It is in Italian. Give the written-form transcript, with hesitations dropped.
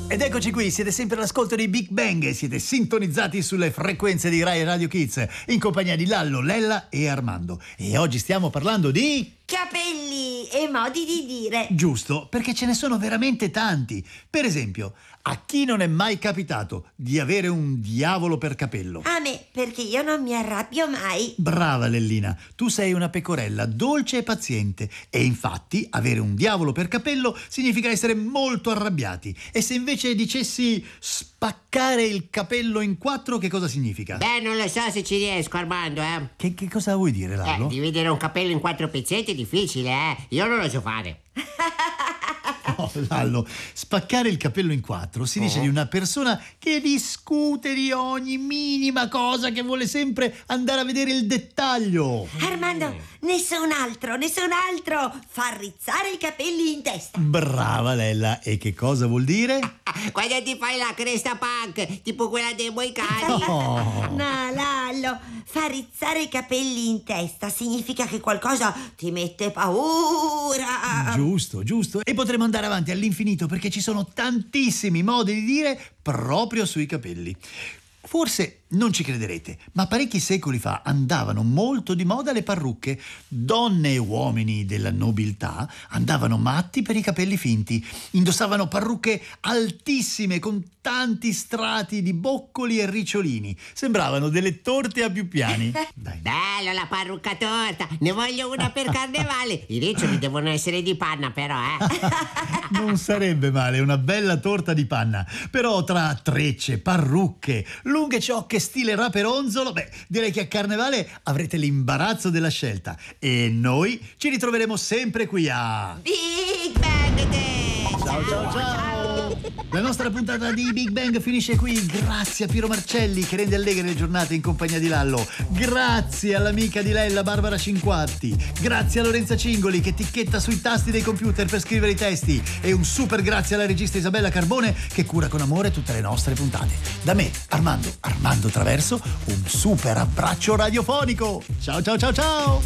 Ed eccoci qui, siete sempre all'ascolto di Big Bang e siete sintonizzati sulle frequenze di Rai Radio Kids in compagnia di Lallo, Lella e Armando. E oggi stiamo parlando di... capelli e modi di dire. Giusto, perché ce ne sono veramente tanti. Per esempio, a chi non è mai capitato di avere un diavolo per capello? A me, perché io non mi arrabbio mai. Brava Lellina, tu sei una pecorella dolce e paziente e infatti avere un diavolo per capello significa essere molto arrabbiati. E se invece dicessi spaccare il capello in quattro, che cosa significa? Beh, non lo so se ci riesco, Armando, Che cosa vuoi dire, Lallo? Dividere un capello in 4 pezzetti è difficile, Io non lo so fare. Oh, Lallo, spaccare il capello in quattro si dice di una persona che discute di ogni minima cosa, che vuole sempre andare a vedere il dettaglio. Armando, nessun altro fa rizzare i capelli in testa. Brava Lella, e che cosa vuol dire? Quando ti fai la cresta punk, tipo quella dei moicani. Oh. No, Lallo, far rizzare i capelli in testa significa che qualcosa ti mette paura. Giusto. E potremo andare avanti all'infinito perché ci sono tantissimi modi di dire proprio sui capelli. Forse non ci crederete, ma parecchi secoli fa andavano molto di moda le parrucche. Donne e uomini della nobiltà andavano matti per i capelli finti. Indossavano parrucche altissime con tanti strati di boccoli e ricciolini. Sembravano delle torte a più piani. Dai. Bello la parrucca torta, ne voglio una per carnevale. I riccioli devono essere di panna però, Non sarebbe male una bella torta di panna. Però tra trecce, parrucche, lunghe ciocche stile raperonzolo, direi che a carnevale avrete l'imbarazzo della scelta. E noi ci ritroveremo sempre qui a Big Bang Day. Ciao. La nostra puntata di Big Bang finisce qui. Grazie a Piero Marcelli che rende allegre le giornate in compagnia di Lallo. Grazie all'amica di Lella Barbara Cinquatti. Grazie a Lorenza Cingoli che ticchetta sui tasti dei computer per scrivere i testi. E un super grazie alla regista Isabella Carbone che cura con amore tutte le nostre puntate. Da me, Armando Traverso, un super abbraccio radiofonico. Ciao.